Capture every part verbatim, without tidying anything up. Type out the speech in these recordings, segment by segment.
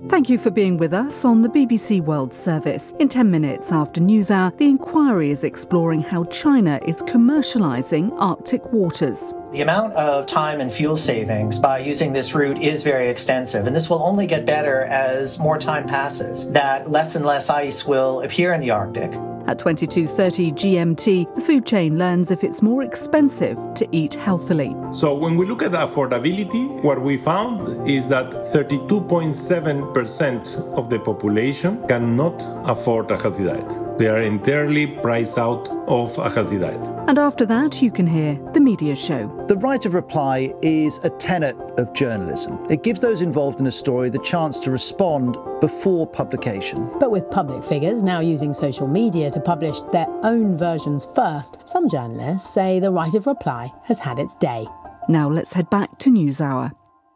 Thank you for being with us on the B B C World Service. In ten minutes after NewsHour, the inquiry is exploring how China is commercialising Arctic waters. The amount of time and fuel savings by using this route is very extensive, and this will only get better as more time passes, that less and less ice will appear in the Arctic. At twenty-two thirty G M T, the food chain learns if it's more expensive to eat healthily. So when we look at affordability, what we found is that thirty-two point seven percent of the population cannot afford a healthy diet. They are entirely priced out of a healthy diet. And after that, you can hear the media show. The right of reply is a tenet of journalism. It gives those involved in a story the chance to respond before publication. But with public figures now using social media to publish their own versions first, some journalists say the right of reply has had its day. Now let's head back to NewsHour.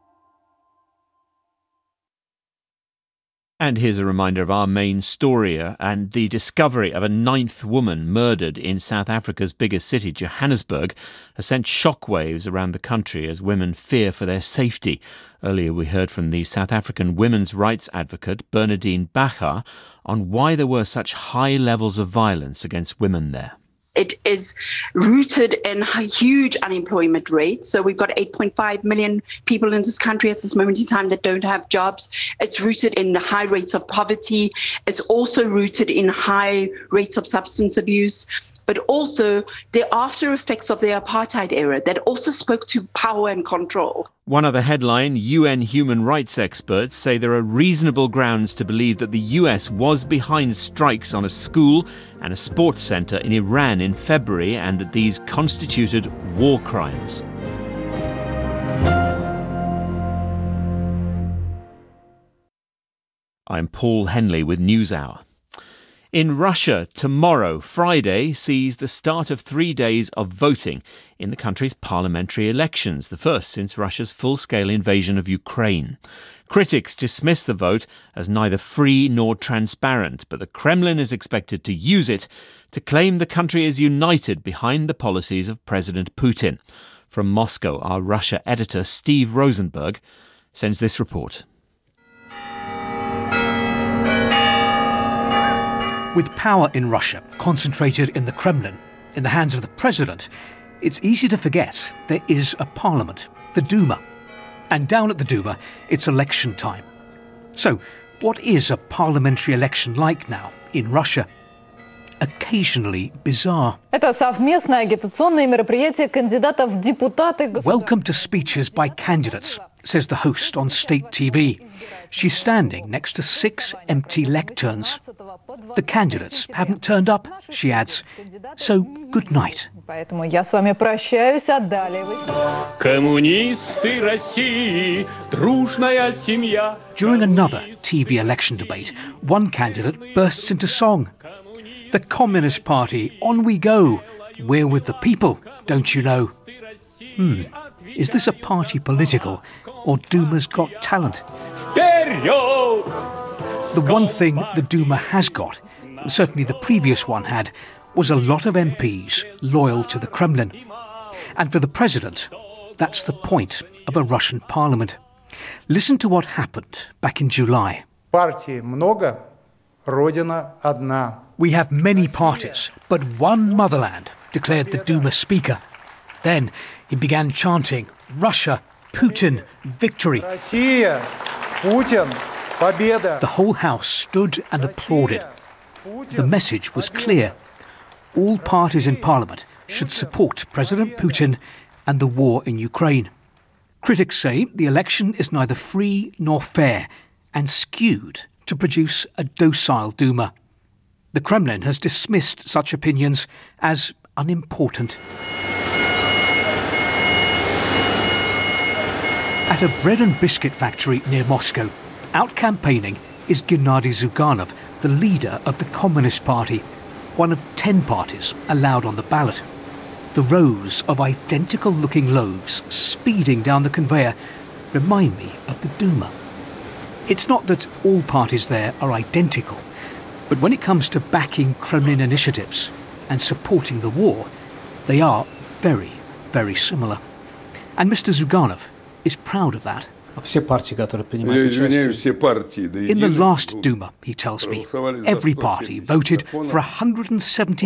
And here's a reminder of our main story and the discovery of a ninth woman murdered in South Africa's biggest city, Johannesburg, has sent shockwaves around the country as women fear for their safety. Earlier we heard from the South African women's rights advocate Bernardine Bacher on why there were such high levels of violence against women there. It is rooted in huge unemployment rates. So we've got eight point five million people in this country at this moment in time that don't have jobs. It's rooted in high rates of poverty. It's also rooted in high rates of substance abuse, but also the after effects of the apartheid era that also spoke to power and control. One other headline, U N human rights experts say there are reasonable grounds to believe that the U S was behind strikes on a school and a sports centre in Iran in February and that these constituted war crimes. I'm Paul Henley with NewsHour. In Russia, tomorrow, Friday, sees the start of three days of voting in the country's parliamentary elections, the first since Russia's full-scale invasion of Ukraine. Critics dismiss the vote as neither free nor transparent, but the Kremlin is expected to use it to claim the country is united behind the policies of President Putin. From Moscow, our Russia editor Steve Rosenberg sends this report. With power in Russia concentrated in the Kremlin, in the hands of the president, it's easy to forget there is a parliament, the Duma. And down at the Duma, it's election time. So, what is a parliamentary election like now in Russia? Occasionally bizarre. Welcome to speeches by candidates, says the host on state T V. She's standing next to six empty lecterns. The candidates haven't turned up, she adds. So, good night. During another T V election debate, one candidate bursts into song. The Communist Party, on we go. We're with the people, don't you know? Hmm, is this a party political, or Duma's got talent? The one thing the Duma has got, certainly the previous one had, was a lot of M Ps loyal to the Kremlin. And for the president, that's the point of a Russian parliament. Listen to what happened back in July. Партий много, Родина одна. We have many parties, but one motherland, declared the Duma speaker. Then he began chanting, Russia, Putin, victory. Россия, Putin, победа. The whole house stood and applauded. The message was clear. All parties in parliament should support President Putin and the war in Ukraine. Critics say the election is neither free nor fair and skewed to produce a docile Duma. The Kremlin has dismissed such opinions as unimportant. At a bread and biscuit factory near Moscow, out campaigning is Gennady Zyuganov, the leader of the Communist Party, one of ten parties allowed on the ballot. The rows of identical-looking loaves speeding down the conveyor remind me of the Duma. It's not that all parties there are identical, but when it comes to backing Kremlin initiatives and supporting the war, they are very, very similar. And Mister Zyuganov is proud of that. In the last Duma, he tells me, every party voted for one hundred seventy